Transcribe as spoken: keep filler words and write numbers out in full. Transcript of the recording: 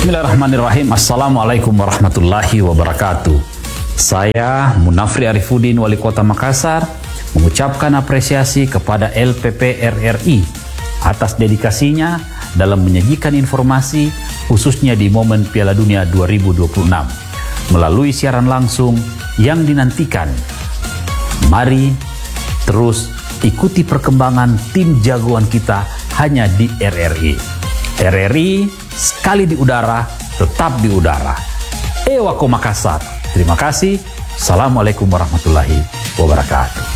Bismillahirrahmanirrahim. Assalamualaikum warahmatullahi wabarakatuh. Saya Munafri Arifudin, Wali Kota Makassar, mengucapkan apresiasi kepada L P P R R I atas dedikasinya dalam menyajikan informasi khususnya di momen Piala Dunia dua ribu dua puluh enam melalui siaran langsung yang dinantikan. Mari terus ikuti perkembangan tim jagoan kita hanya di R R I. R R I sekali di udara, tetap di udara. Ewako Makassar. Terima kasih. Assalamualaikum warahmatullahi wabarakatuh.